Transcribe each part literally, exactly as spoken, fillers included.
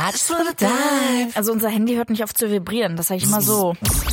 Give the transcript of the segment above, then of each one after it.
I just wanna dive. Also unser Handy hört nicht auf zu vibrieren, das sage ich mal so.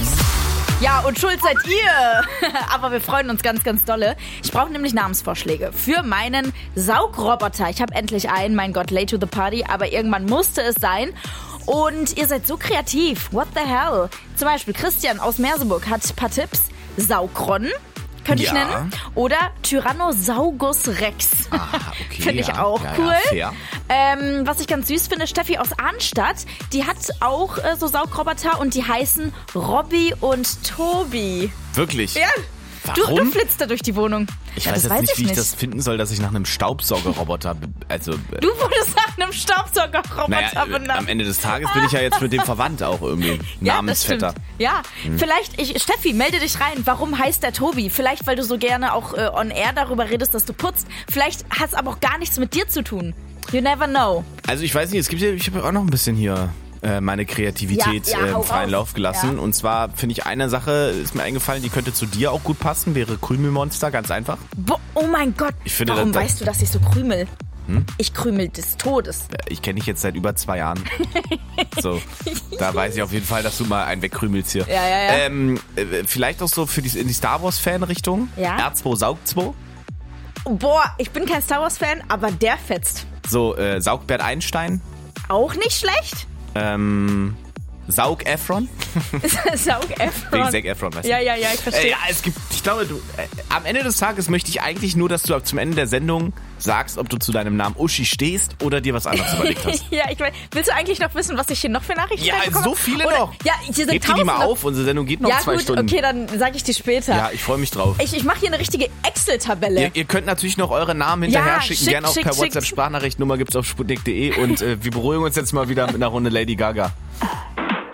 Ja, und schuld seid ihr. Aber wir freuen uns ganz, ganz dolle. Ich brauche nämlich Namensvorschläge für meinen Saugroboter. Ich habe endlich einen, mein Gott, late to the party, aber irgendwann musste es sein. Und ihr seid so kreativ. What the hell? Zum Beispiel Christian aus Merseburg hat ein paar Tipps. Saugron könnte ich Ja. nennen. Oder Tyrannosaurus Rex. Ah, okay, Finde ich ja. auch Ja, cool. Ja, fair. Ähm, was ich ganz süß finde, Steffi aus Arnstadt, die hat auch äh, so Saugroboter und die heißen Robby und Tobi. Wirklich? Ja. Du, Warum? du flitzt da durch die Wohnung. Ich ja, weiß das jetzt weiß nicht, ich wie ich nicht. das finden soll, dass ich nach einem Staubsaugerroboter, be- also äh, Du wurdest nach einem Staubsaugerroboter naja, äh, benannt. am Ende des Tages bin ich ja jetzt mit dem verwandt auch irgendwie. Ja, Namensvetter. das stimmt. Ja, Hm. vielleicht, ich, Steffi, melde dich rein. Warum heißt der Tobi? Vielleicht, weil du so gerne auch äh, on air darüber redest, dass du putzt. Vielleicht hat es aber auch gar nichts mit dir zu tun. You never know. Also ich weiß nicht, es gibt ja, ich habe ja auch noch ein bisschen hier äh, meine Kreativität Ja, ja, äh, hau im freien raus. Lauf gelassen. Ja. Und zwar finde ich eine Sache, ist mir eingefallen, die könnte zu dir auch gut passen, wäre Krümelmonster, ganz einfach. Bo oh mein Gott, Ich finde, warum das- weißt du, dass ich so krümel? Hm? Ich krümel des Todes. Ich kenne dich jetzt seit über zwei Jahren. So, da weiß ich auf jeden Fall, dass du mal einen wegkrümelst hier. Ja, ja, ja. Ähm, äh, vielleicht auch so für die, in die Star Wars Fan-Richtung. Ja. R zwei saugt zwei. Boah, ich bin kein Star Wars-Fan, aber der fetzt. So, äh, Saugbert Einstein. Auch nicht schlecht. Ähm, Saug Efron. Saug Efron. Wegen Zac Efron, weißt du? Ja, ja, ja, ich Äh, verstehe. ja, es gibt, ich glaube, du, äh, am Ende des Tages möchte ich eigentlich nur, dass du zum Ende der Sendung sagst, ob du zu deinem Namen Uschi stehst oder dir was anderes überlegt hast. Ja, ich weiß. Willst du eigentlich noch wissen, was ich hier noch für Nachrichten Ja, bekomme? so viele Oder, noch. Ja, hier sind Heb dir die mal tausende. auf, unsere Sendung geht noch Ja, zwei gut, Stunden. okay, dann sage ich dir später. Ja, ich freue mich drauf. Ich, ich mache hier eine richtige Excel-Tabelle. Ihr, ihr könnt natürlich noch eure Namen hinterher Ja, schicken, schick, gerne auch schick, per schick. WhatsApp-Sprachnachricht, Nummer gibt's auf sputnik punkt de und äh, wir beruhigen uns jetzt mal wieder mit einer Runde Lady Gaga.